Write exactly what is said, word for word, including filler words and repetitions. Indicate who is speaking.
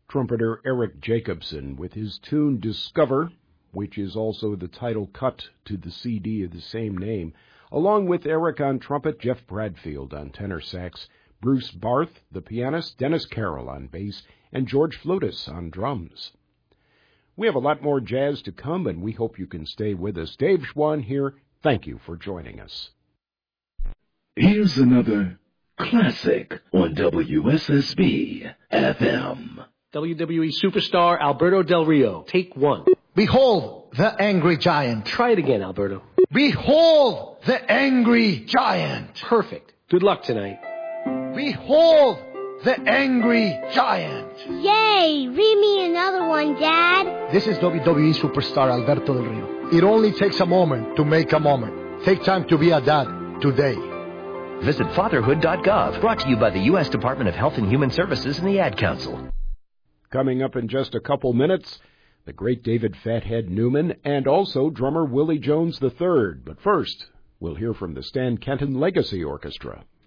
Speaker 1: trumpeter Eric Jacobson with his tune Discover, which is also the title cut to the C D of the same name, along with Eric on trumpet, Jeff Bradfield on tenor sax, Bruce Barth, the pianist, Dennis Carroll on bass, and George Flutis on drums. We have a lot more jazz to come, and we hope you can stay with us. Dave Schwann here. Thank you for joining us.
Speaker 2: Here's another classic on W S S B F M.
Speaker 3: W W E superstar Alberto Del Rio, take one.
Speaker 4: Behold the angry giant.
Speaker 3: Try it again, Alberto.
Speaker 4: Behold the angry giant.
Speaker 3: Perfect. Good luck tonight.
Speaker 4: Behold the angry giant.
Speaker 5: Yay! Read me another one, Dad.
Speaker 4: This is W W E superstar Alberto Del Rio. It only takes a moment to make a moment. Take time to be a dad today.
Speaker 6: Visit fatherhood dot gov. Brought to you by the U S Department of Health and Human Services and the Ad Council.
Speaker 1: Coming up in just a couple minutes, the great David Fathead Newman and also drummer Willie Jones the third. But first, we'll hear from the Stan Kenton Legacy Orchestra.